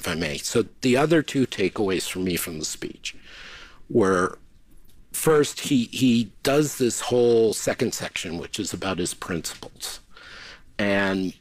if I may. So the other two takeaways for me from the speech were, first, he does this whole second section, which is about his principles. And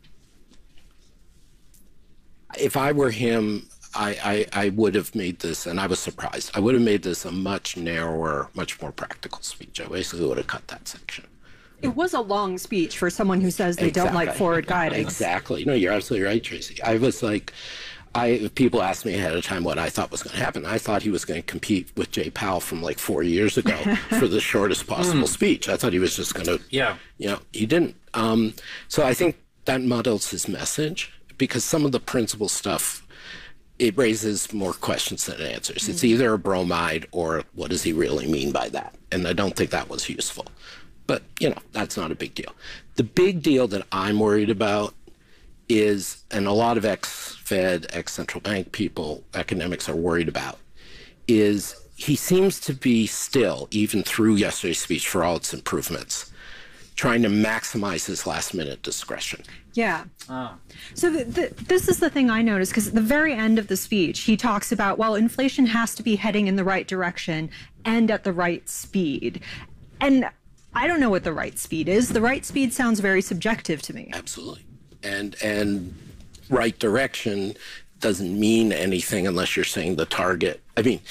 if I were him, I would have made this, and I was surprised, I would have made this a much narrower, much more practical speech. I basically would have cut that section. It was a long speech for someone who says they don't like forward guidance. Exactly. No, you're absolutely right, Tracy. I was like, people asked me ahead of time what I thought was going to happen. I thought he was going to compete with Jay Powell from like 4 years ago for the shortest possible speech. I thought he was just going to, he didn't. So I think that muddles his message, because some of the principle stuff, it raises more questions than it answers. It's either a bromide or what does he really mean by that? And I don't think that was useful. But, that's not a big deal. The big deal that I'm worried about is, and a lot of ex-Fed, ex-central bank people, academics are worried about, is he seems to be still, even through yesterday's speech for all its improvements, trying to maximize his last-minute discretion. Yeah. So this is the thing I noticed, because at the very end of the speech, he talks about, well, inflation has to be heading in the right direction and at the right speed. And I don't know what the right speed is. The right speed sounds very subjective to me. Absolutely. And right direction doesn't mean anything unless you're saying the target. I mean,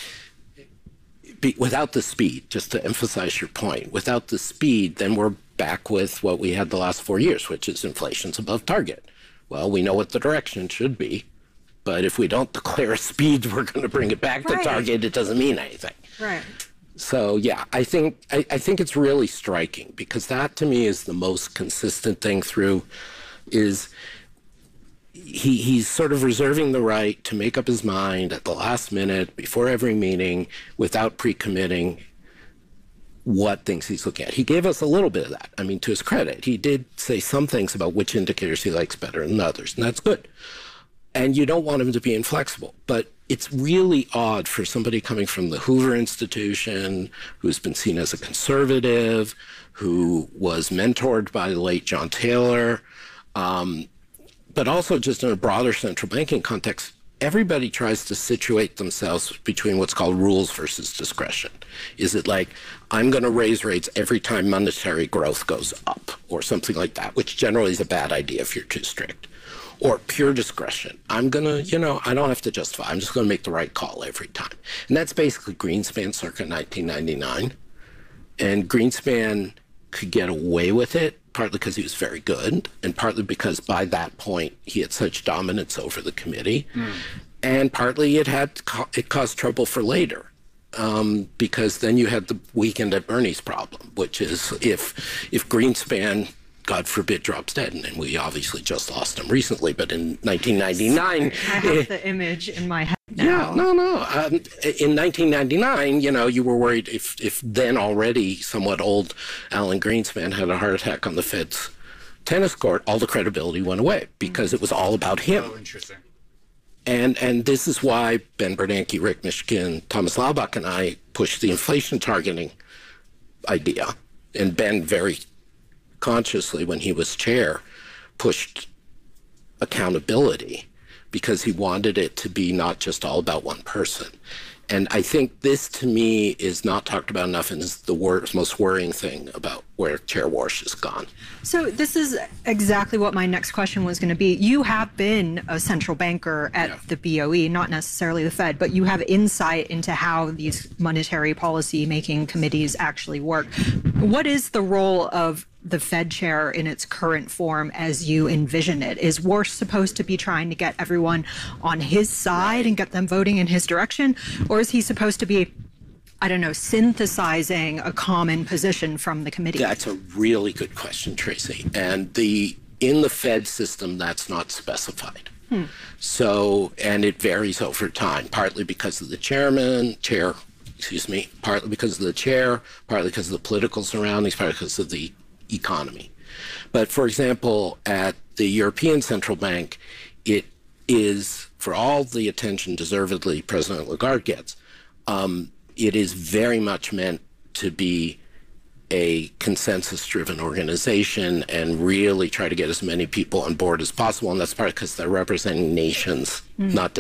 without the speed, just to emphasize your point, without the speed, then we're back with what we had the last 4 years, which is inflation's above target. Well, we know what the direction should be, but if we don't declare a speed, we're going to bring it back to target. It doesn't mean anything. Right. So, yeah, I think it's really striking, because that to me is the most consistent thing through, is he's sort of reserving the right to make up his mind at the last minute before every meeting without pre-committing what things he's looking at. He gave us a little bit of that. I mean, to his credit, he did say some things about which indicators he likes better than others, and that's good. And you don't want him to be inflexible, but it's really odd for somebody coming from the Hoover Institution, who's been seen as a conservative, who was mentored by the late John Taylor, but also just in a broader central banking context. Everybody tries to situate themselves between what's called rules versus discretion. Is it like, I'm going to raise rates every time monetary growth goes up, or something like that, which generally is a bad idea if you're too strict. Or pure discretion. I'm going to, I don't have to justify. I'm just going to make the right call every time. And that's basically Greenspan circa 1999. And Greenspan could get away with it, partly because he was very good, and partly because by that point he had such dominance over the committee, and partly it caused trouble for later, because then you had the Weekend at Bernie's problem, which is if Greenspan, God forbid, drops dead, and we obviously just lost him recently, but in 1999... I have the image in my head now. Yeah, no. In 1999, you were worried if then already somewhat old Alan Greenspan had a heart attack on the Fed's tennis court, all the credibility went away, because it was all about him. Oh, interesting. And this is why Ben Bernanke, Rick Mishkin, Thomas Laubach, and I pushed the inflation targeting idea, and Ben very consciously, when he was chair, pushed accountability, because he wanted it to be not just all about one person. And I think this, to me, is not talked about enough, and is the most worrying thing about where Chair Warsh has gone. So this is exactly what my next question was going to be. You have been a central banker at the BOE, not necessarily the Fed, but you have insight into how these monetary policy making committees actually work. What is the role of the Fed chair in its current form as you envision it? Is Warsh supposed to be trying to get everyone on his side and get them voting in his direction? Or is he supposed to be, I don't know, synthesizing a common position from the committee? That's a really good question, Tracy. And in the Fed system, that's not specified. So, and it varies over time, partly because of the chair, partly because of the chair, partly because of the political surroundings, partly because of the economy. But for example, at the European Central Bank, it is, for all the attention deservedly President Lagarde gets, it is very much meant to be a consensus-driven organization and really try to get as many people on board as possible. And that's partly because they're representing nations, not